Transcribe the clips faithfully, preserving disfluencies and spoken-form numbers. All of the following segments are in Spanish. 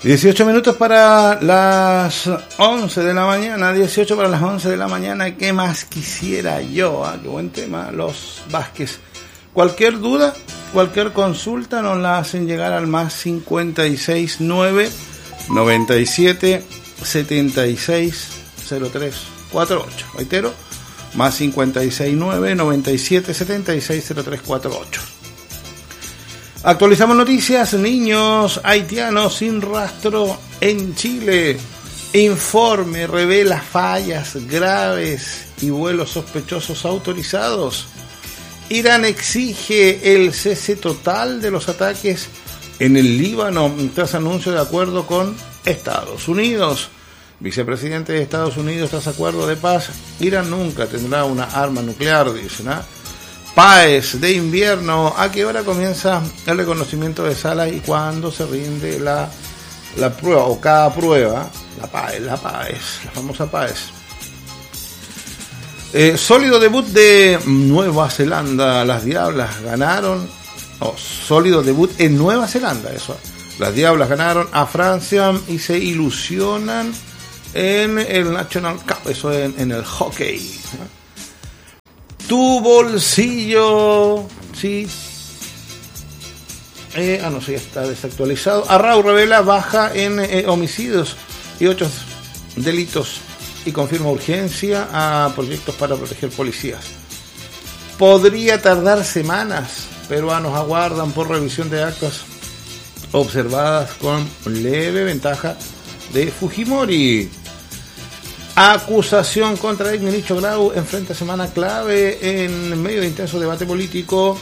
dieciocho minutos para las once de la mañana, dieciocho para las once de la mañana. ¿Qué más quisiera yo? Ah, qué buen tema, los Vázquez. Cualquier duda, cualquier consulta nos la hacen llegar al más cincuenta y seis nueve noventa y siete setenta y seis cero tres cuatro ocho. Reitero, más cincuenta y seis nueve noventa y siete setenta y seis cero tres cuatro ocho. Actualizamos noticias. Niños haitianos sin rastro en Chile. Informe revela fallas graves y vuelos sospechosos autorizados. Irán exige el cese total de los ataques en el Líbano tras anuncio de acuerdo con Estados Unidos. Vicepresidente de Estados Unidos tras acuerdo de paz. Irán nunca tendrá una arma nuclear, dicen, ¿ah? Páez de invierno. ¿A qué hora comienza el reconocimiento de salas y cuándo se rinde la, la prueba o cada prueba? La Páez, la Páez, la famosa Páez. Eh, sólido debut de Nueva Zelanda. Las Diablas ganaron. Oh, sólido debut en Nueva Zelanda, eso. Las Diablas ganaron a Francia y se ilusionan en el National Cup, eso en, en el hockey, ¿no? Tu bolsillo, sí. Eh, ah, no sé, ya está desactualizado. Arrau revela baja en eh, homicidios y otros delitos y confirma urgencia a proyectos para proteger policías. Podría tardar semanas. Peruanos aguardan por revisión de actas observadas con leve ventaja de Fujimori. Acusación contra el ministro Grau enfrenta semana clave en medio de intenso debate político.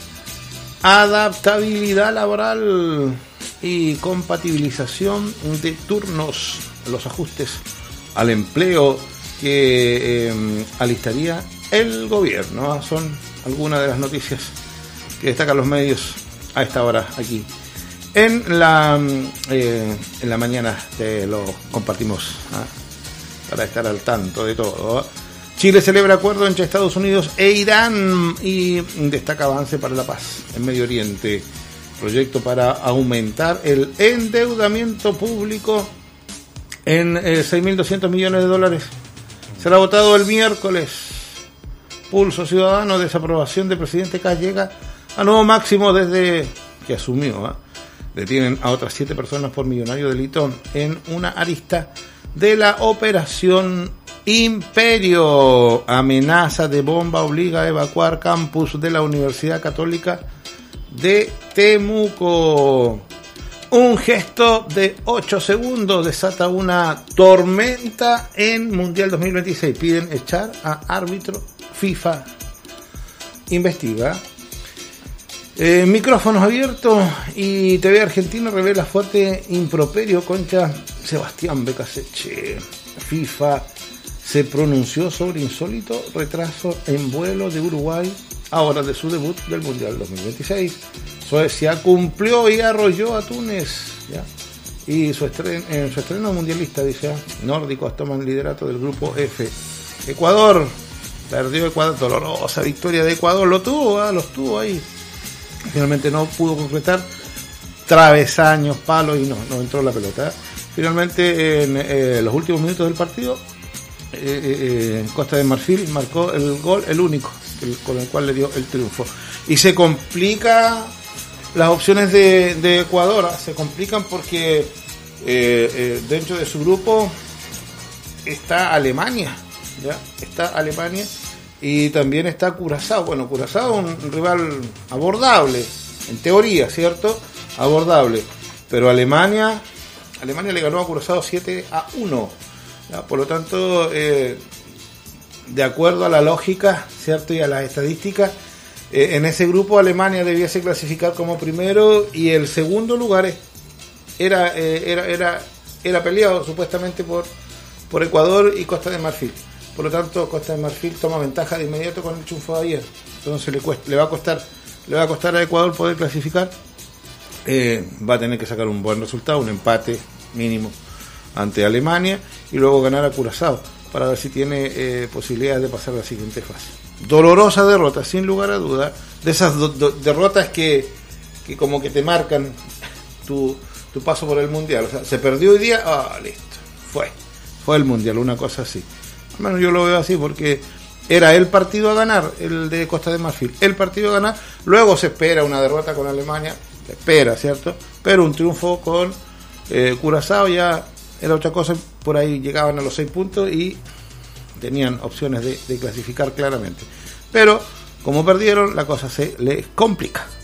Adaptabilidad laboral y compatibilización de turnos. Los ajustes al empleo que eh, alistaría el gobierno. Son algunas de las noticias que destacan los medios a esta hora aquí. En la, eh, en la mañana te lo compartimos, ¿ah? Para estar al tanto de todo. Chile celebra acuerdo entre Estados Unidos e Irán y destaca avance para la paz en Medio Oriente. Proyecto para aumentar el endeudamiento público en eh, seis mil doscientos millones de dólares. Será votado el miércoles. Pulso ciudadano, desaprobación del presidente Kast llega a nuevo máximo desde que asumió. ¿eh? Detienen a otras siete personas por millonario delito en una arista de la Operación Imperio. Amenaza de bomba obliga a evacuar campus de la Universidad Católica de Temuco. Un gesto de ocho segundos desata una tormenta en Mundial dos mil veintiséis. Piden echar a árbitro. FIFA investiga. Eh, micrófonos abiertos y T V Argentino revela fuerte improperio contra Sebastián Becasecche. FIFA se pronunció sobre insólito retraso en vuelo de Uruguay ahora de su debut del Mundial dos mil veintiséis. Suecia cumplió y arrolló a Túnez, ¿ya? Y su estreno, en su estreno mundialista, dice, nórdicos toman liderato del grupo F. Ecuador perdió. Ecuador, dolorosa victoria de Ecuador, lo tuvo, ¿eh? los tuvo ahí. Finalmente no pudo concretar, travesaños, palos y no, no entró la pelota. Finalmente en eh, los últimos minutos del partido, eh, eh, Costa de Marfil marcó el gol, el único, el, con el cual le dio el triunfo. Y se complica las opciones de, de Ecuador, se complican porque eh, eh, dentro de su grupo está Alemania, ¿ya? Está Alemania. Y también está Curazao. Bueno, Curazao es un rival abordable, en teoría, ¿cierto? Abordable. Pero Alemania, Alemania le ganó a Curazao siete a uno. ¿Ya? Por lo tanto, eh, de acuerdo a la lógica, ¿cierto? Y a las estadísticas, eh, en ese grupo Alemania debiese clasificar como primero y el segundo lugar era, eh, era, era, era peleado supuestamente por, por Ecuador y Costa de Marfil. Por lo tanto, Costa de Marfil toma ventaja de inmediato con el triunfo de ayer. Entonces le, cuesta, le va a costar, le va a costar a Ecuador poder clasificar. Eh, va a tener que sacar un buen resultado, un empate mínimo ante Alemania y luego ganar a Curazao para ver si tiene eh, posibilidades de pasar a la siguiente fase. Dolorosa derrota, sin lugar a duda, de esas do, do, derrotas que, que como que te marcan tu, tu paso por el Mundial. O sea, se perdió hoy día, ah, listo, fue, fue el Mundial, una cosa así. Al menos yo lo veo así porque era el partido a ganar, el de Costa de Marfil, el partido a ganar, luego se espera una derrota con Alemania, se espera, ¿cierto? Pero un triunfo con eh, Curazao ya era otra cosa, por ahí llegaban a los seis puntos y tenían opciones de, de clasificar claramente. Pero como perdieron, la cosa se les complica.